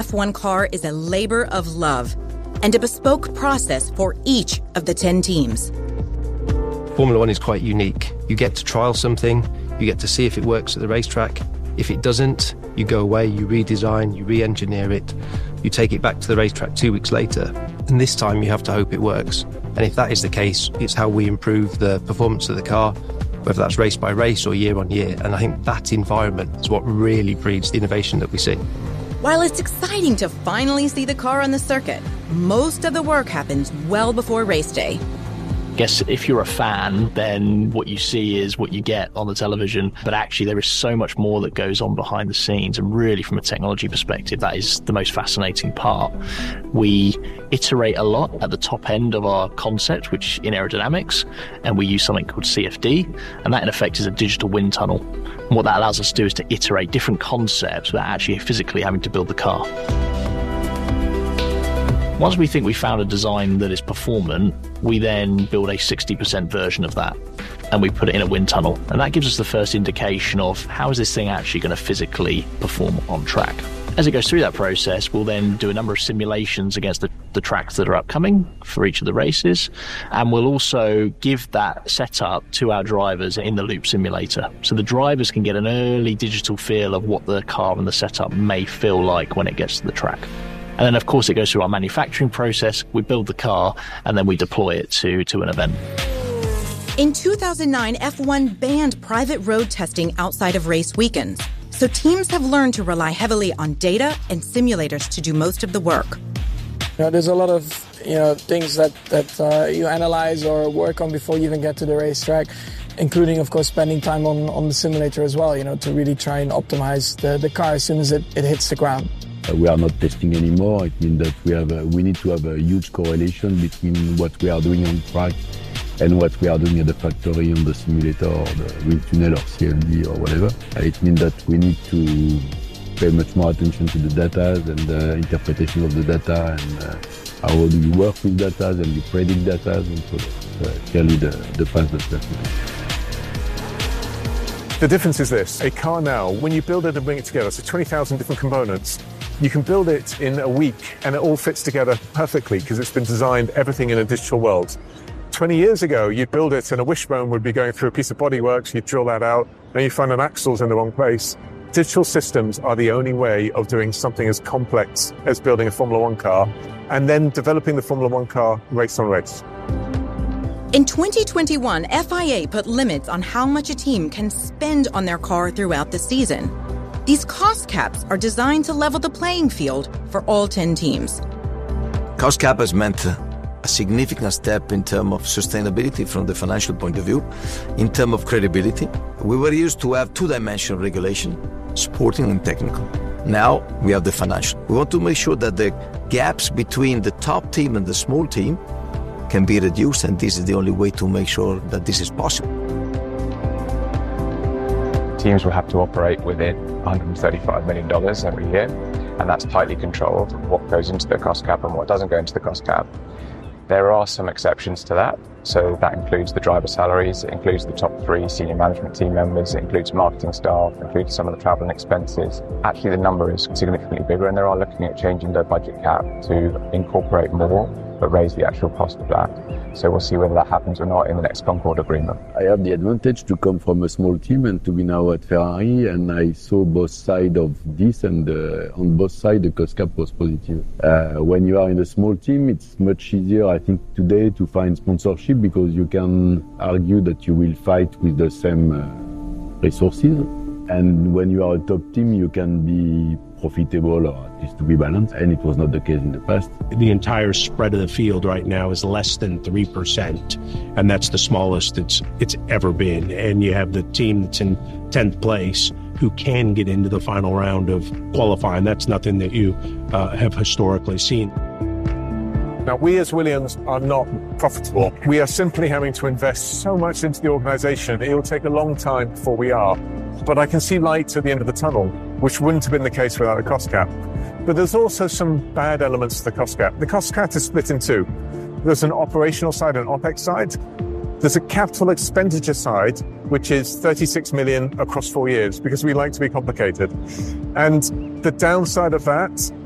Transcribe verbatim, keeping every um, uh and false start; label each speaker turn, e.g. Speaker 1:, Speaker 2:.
Speaker 1: F one car is a labor of love and a bespoke process for each of the ten teams.
Speaker 2: Formula One is quite unique. You get to trial something, you get to see if it works at the racetrack. If it doesn't, you go away, you redesign, you re-engineer it, you take it back to the racetrack two weeks later. And this time you have to hope it works. And if that is the case, it's how we improve the performance of the car, whether that's race by race or year on year. And I think that environment is what really breeds the innovation that we see.
Speaker 1: While it's exciting to finally see the car on the circuit, most of the work happens well before race day.
Speaker 3: I guess if you're a fan, then what you see is what you get on the television. But actually, there is so much more that goes on behind the scenes. And really, from a technology perspective, that is the most fascinating part. We iterate a lot at the top end of our concept, which in aerodynamics, and we use something called C F D. And that, in effect, is a digital wind tunnel. And what that allows us to do is to iterate different concepts without actually physically having to build the car. Once we think we found a design that is performant, we then build a sixty percent version of that and we put it in a wind tunnel. And that gives us the first indication of how is this thing actually going to physically perform on track. As it goes through that process, we'll then do a number of simulations against the, the tracks that are upcoming for each of the races. And we'll also give that setup to our drivers in the Loop simulator. So the drivers can get an early digital feel of what the car and the setup may feel like when it gets to the track. And then, of course, it goes through our manufacturing process. We build the car and then we deploy it to, to an event.
Speaker 1: In two thousand nine, F one banned private road testing outside of race weekends. So teams have learned to rely heavily on data and simulators to do most of the work.
Speaker 4: You know, there's a lot of you know things that, that uh, you analyze or work on before you even get to the racetrack, including, of course, spending time on, on the simulator as well, you know, to really try and optimize the, the car as soon as it, it hits the ground.
Speaker 5: Uh, we are not testing anymore. It means that we have a, we need to have a huge correlation between what we are doing on track and what we are doing at the factory on the simulator or the wind tunnel or C F D or whatever. Uh, it means that we need to pay much more attention to the data and the interpretation of the data and uh, how do you work with data and you predict data, and so that's uh, clearly the, the path that we have to do.
Speaker 6: The difference is this. A car now, when you build it and bring it together, so twenty thousand different components, you can build it in a week and it all fits together perfectly because it's been designed everything in a digital world. twenty years ago, you'd build it and a wishbone would be going through a piece of bodywork, you'd drill that out, and you find an axle's in the wrong place. Digital systems are the only way of doing something as complex as building a Formula One car and then developing the Formula One car race on race.
Speaker 1: In twenty twenty-one, F I A put limits on how much a team can spend on their car throughout the season. These cost caps are designed to level the playing field for all ten teams.
Speaker 7: Cost cap has meant a significant step in terms of sustainability from the financial point of view, in terms of credibility. We were used to have two-dimensional regulation, sporting and technical. Now we have the financial. We want to make sure that the gaps between the top team and the small team can be reduced, and this is the only way to make sure that this is possible.
Speaker 8: Teams will have to operate within one hundred thirty-five million dollars every year, and that's tightly controlled, what goes into the cost cap and what doesn't go into the cost cap. There are some exceptions to that, so that includes the driver salaries, it includes the top three senior management team members, it includes marketing staff, it includes some of the travel and expenses. Actually, the number is significantly bigger, and they are looking at changing the budget cap to incorporate more, but raise the actual cost of that. So we'll see whether that happens or not in the next Concorde agreement.
Speaker 5: I have the advantage to come from a small team and to be now at Ferrari, and I saw both sides of this, and uh, on both sides the cost cap was positive. Uh, when you are in a small team, it's much easier, I think, today to find sponsorship because you can argue that you will fight with the same uh, resources. And when you are a top team, you can be profitable, or at least to be balanced, and it was not the case in the past.
Speaker 9: The entire spread of the field right now is less than three percent, and that's the smallest it's it's ever been. And you have the team that's in tenth place who can get into the final round of qualifying. That's nothing that you uh, have historically seen.
Speaker 6: Now, we as Williams are not profitable. We are simply having to invest so much into the organization, it will take a long time before we are. But I can see light at the end of the tunnel, which wouldn't have been the case without the cost cap. But there's also some bad elements to the cost cap. The cost cap is split in two. There's an operational side and OPEX side. There's a capital expenditure side, which is thirty-six million across four years, because we like to be complicated. And the downside of that